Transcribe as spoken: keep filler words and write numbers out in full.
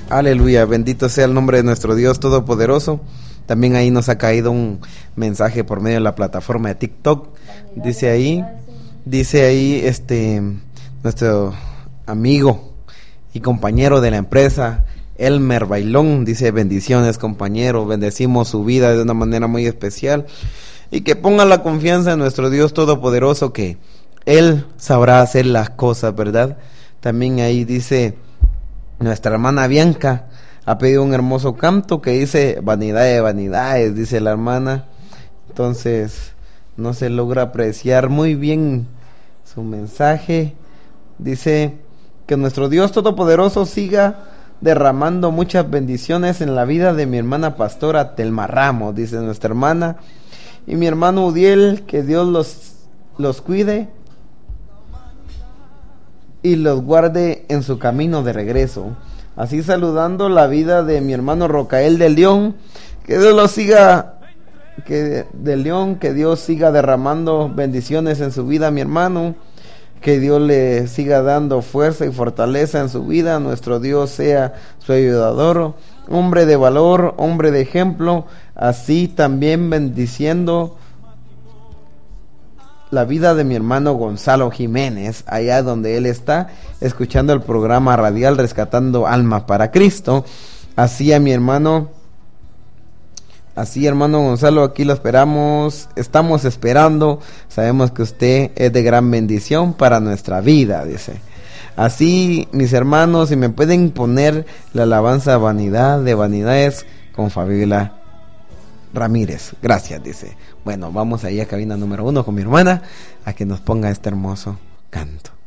Aleluya, bendito sea el nombre de nuestro Dios Todopoderoso. También ahí nos ha caído un mensaje por medio de la plataforma de TikTok. Dice ahí, dice ahí este nuestro amigo y compañero de la empresa, Elmer Bailón, dice: bendiciones, compañero, bendecimos su vida de una manera muy especial, y que ponga la confianza en nuestro Dios Todopoderoso, que Él sabrá hacer las cosas, ¿verdad? También ahí dice nuestra hermana Bianca, ha pedido un hermoso canto que dice: vanidad de vanidades, dice la hermana. Entonces no se logra apreciar muy bien su mensaje. Dice que nuestro Dios Todopoderoso siga derramando muchas bendiciones en la vida de mi hermana pastora Telma Ramos, dice nuestra hermana, y mi hermano Udiel, que Dios los, los cuide y los guarde en su camino de regreso. Así saludando la vida de mi hermano Rocael de León, que Dios lo siga, que de León, que Dios siga derramando bendiciones en su vida, mi hermano, que Dios le siga dando fuerza y fortaleza en su vida. Nuestro Dios sea su ayudador, hombre de valor, hombre de ejemplo, así también bendiciendo la vida de mi hermano Gonzalo Jiménez, allá donde él está escuchando el programa radial Rescatando Alma para Cristo. Así a mi hermano, así hermano Gonzalo, aquí lo esperamos, estamos esperando, sabemos que usted es de gran bendición para nuestra vida, dice. Así, mis hermanos, si me pueden poner la alabanza Vanidad de Vanidades con Fabiola Ramírez, gracias, dice. Bueno, vamos ahí a cabina número uno con mi hermana a que nos ponga este hermoso canto.